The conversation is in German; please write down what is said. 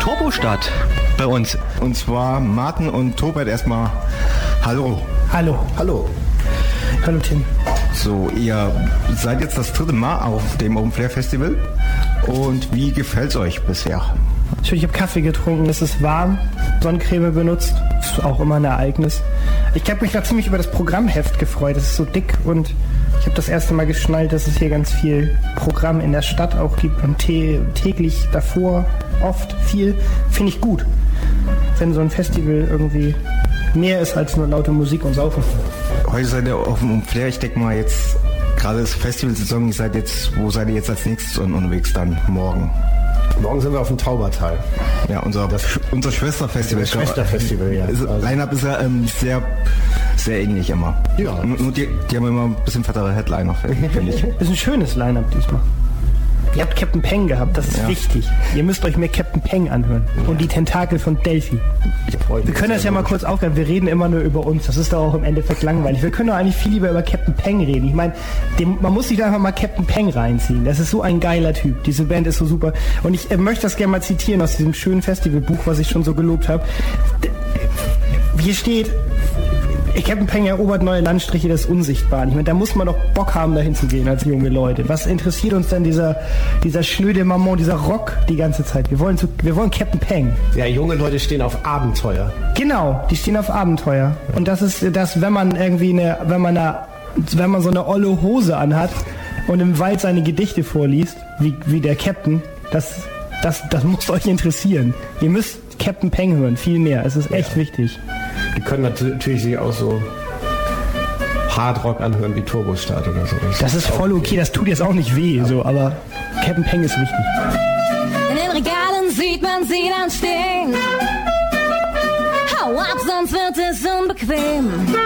Turbostadt bei uns. Und zwar Martin und Tobert erstmal. Hallo. Hallo. Hallo. Hallo Tim. So, ihr seid jetzt das 3. Mal auf dem Open Flair Festival. Und wie gefällt's euch bisher? Ich habe Kaffee getrunken, es ist warm, Sonnencreme benutzt, das ist auch immer ein Ereignis. Ich habe mich da ziemlich über das Programmheft gefreut, es ist so dick und ich habe das erste Mal geschnallt, dass es hier ganz viel Programm in der Stadt auch gibt und täglich davor oft viel, finde ich gut. Wenn so ein Festival irgendwie mehr ist als nur laute Musik und Saufen. Heute seid ihr auf dem Open Flair, ich denke mal jetzt, gerade das Festivalsaison, wo seid ihr jetzt als nächstes unterwegs dann morgen? Morgen sind wir auf dem Taubertal. Ja, unser Schwesterfestival. Schwesterfestival, ja. Line-Up ist ja sehr, sehr ähnlich immer. Ja. Nur die haben immer ein bisschen fettere Headliner, finde ich. Ist ein schönes Line-Up diesmal. Ihr habt Captain Peng gehabt, das ist wichtig. Ihr müsst euch mehr Captain Peng anhören. Und die Tentakel von Delphi. Wir können das ja mal kurz aufgreifen. Wir reden immer nur über uns. Das ist doch auch im Endeffekt langweilig. Wir können doch eigentlich viel lieber über Captain Peng reden. Ich meine, man muss sich da einfach mal Captain Peng reinziehen. Das ist so ein geiler Typ. Diese Band ist so super. Und ich möchte das gerne mal zitieren aus diesem schönen Festivalbuch, was ich schon so gelobt habe. Hier steht: Captain Peng erobert neue Landstriche des Unsichtbaren. Ich meine, da muss man doch Bock haben, dahin zu gehen als junge Leute. Was interessiert uns denn dieser schnöde Mammon, dieser Rock die ganze Zeit? Wir wollen Captain Peng. Ja, junge Leute stehen auf Abenteuer. Genau, die stehen auf Abenteuer. Und das ist das, wenn man so eine olle Hose anhat und im Wald seine Gedichte vorliest, wie der Captain, das muss euch interessieren. Ihr müsst Captain Peng hören, viel mehr. Es ist echt wichtig. Die können natürlich sich auch so Hardrock anhören wie Turbostadt oder so. Das ist voll okay, das tut jetzt auch nicht weh, so, aber Captain Peng ist wichtig. In den Regalen sieht man sie dann stehen. Hau ab, sonst wird es unbequem.